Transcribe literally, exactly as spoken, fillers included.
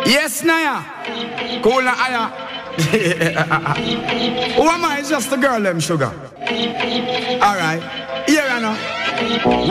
Yes, Naya. Cool na aya. Who am I? It's just the girl, them sugar. All right. Here I know.